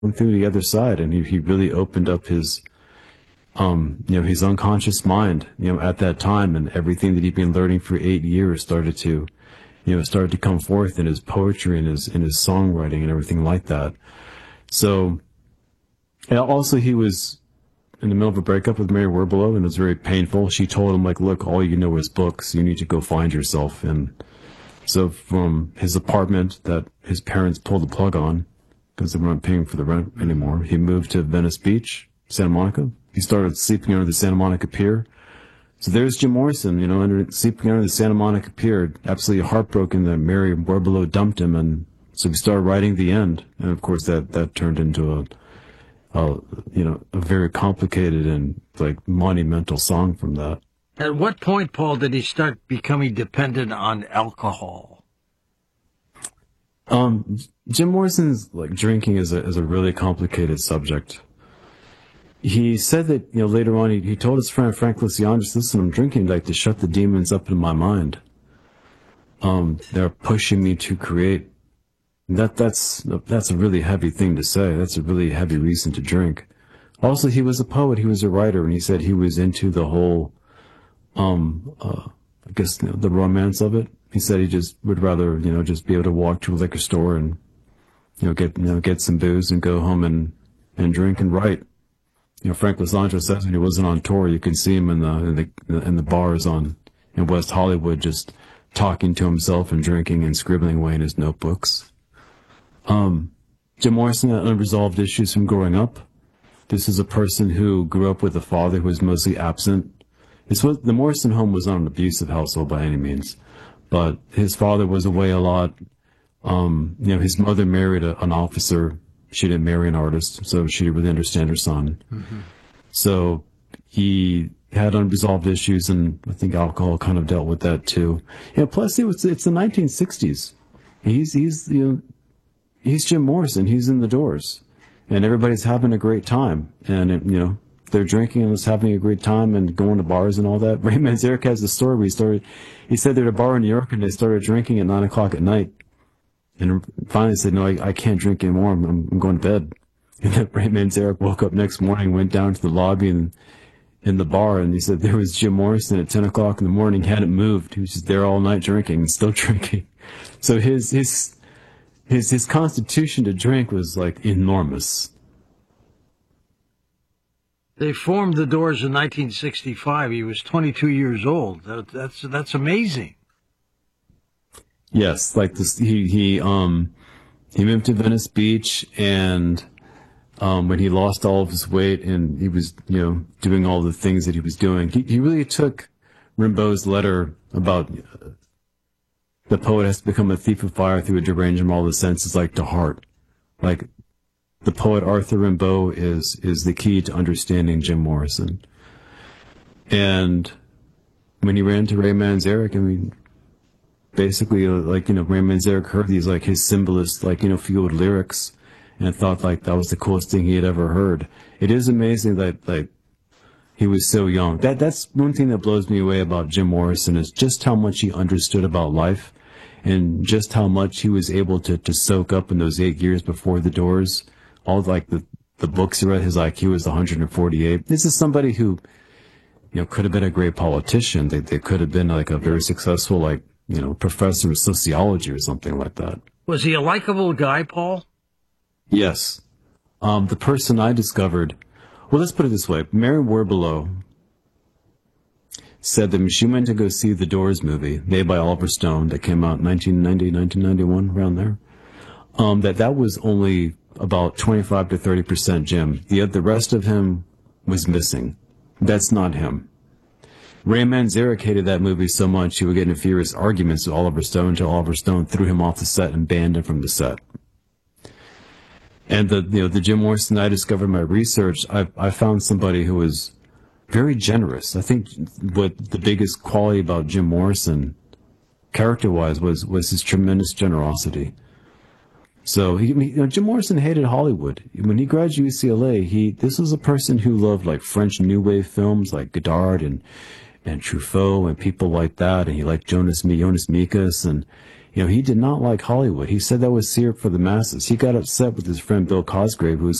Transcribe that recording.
through the other side, and he really opened up his his unconscious mind, at that time, and everything that he'd been learning for 8 years started to come forth in his poetry and his songwriting and everything like that. So, and also he was in the middle of a breakup with Mary Werbelow, and it was very painful. She told him, like, look, all you know is books. You need to go find yourself. And so from his apartment that his parents pulled the plug on because they weren't paying for the rent anymore, he moved to Venice Beach, Santa Monica. He started sleeping under the Santa Monica Pier. So there's Jim Morrison, sleeping under the Santa Monica Pier, absolutely heartbroken that Mary Werbelow dumped him. And so he started writing the end. And of course that turned into a very complicated and like monumental song from that. At what point, Paul, did he start becoming dependent on alcohol? Jim Morrison's like drinking is a really complicated subject. He said that, later on, he told his friend Frank Lysiandris, listen, I'm drinking like to shut the demons up in my mind. They're pushing me to create. That's a really heavy thing to say. That's a really heavy reason to drink. Also, he was a poet. He was a writer, and he said he was into the whole, I guess, the romance of it. He said he just would rather, just be able to walk to a liquor store and, get some booze and go home and drink and write. Frank Lysiandris says when he wasn't on tour, you can see him in the bars in West Hollywood, just talking to himself and drinking and scribbling away in his notebooks. Jim Morrison had unresolved issues from growing up. This is a person who grew up with a father who was mostly absent. The Morrison home was not an abusive household by any means, but his father was away a lot. His mother married an officer. She didn't marry an artist, so she didn't really understand her son. Mm-hmm. So he had unresolved issues, and I think alcohol kind of dealt with that too. Plus it's the 1960s. He's Jim Morrison. He's in the Doors, and everybody's having a great time. And they're drinking and was having a great time and going to bars and all that. Ray Manzarek has a story where he said they're at a bar in New York and they started drinking at 9:00 at night. And finally said, no, I can't drink anymore. I'm going to bed. And then Ray Manzarek woke up next morning, went down to the lobby and in the bar, and he said there was Jim Morrison at 10 o'clock in the morning. He hadn't moved. He was just there all night drinking and still drinking. So his constitution to drink was like enormous. They formed the Doors in 1965. He was 22 years old. That's amazing. Yes, like this, he moved to Venice Beach, and when he lost all of his weight and he was, doing all the things that he was doing, he really took Rimbaud's letter about the poet has to become a thief of fire through a derangement of all the senses, like, to heart. Like, the poet Arthur Rimbaud is the key to understanding Jim Morrison. And when he ran to Ray Manzarek, basically, Ray Manzarek heard these, his symbolist, fueled lyrics, and thought, that was the coolest thing he had ever heard. It is amazing that, he was so young. That's one thing that blows me away about Jim Morrison, is just how much he understood about life, and just how much he was able to soak up in those 8 years before the Doors. All, the books he read, his IQ was 148. This is somebody who, could have been a great politician. They could have been, a very successful, professor of sociology or something like that. Was he a likable guy, Paul? Yes. The person I discovered, well, let's put it this way. Mary Werbelow said that when she went to go see the Doors movie, made by Oliver Stone, that came out in 1990, 1991, around there, that was only about 25 to 30% Jim. The rest of him was missing. That's not him. Ray Manzarek hated that movie so much he would get into furious arguments with Oliver Stone until Oliver Stone threw him off the set and banned him from the set. And the Jim Morrison I discovered in my research, I found somebody who was very generous. I think what the biggest quality about Jim Morrison, character-wise, was his tremendous generosity. So Jim Morrison hated Hollywood. When he graduated UCLA, this was a person who loved French New Wave films like Godard and Truffaut and people like that, and he liked Jonas Mekas, and He did not like Hollywood. He said that was syrup for the masses. He got upset with his friend Bill Cosgrave, who was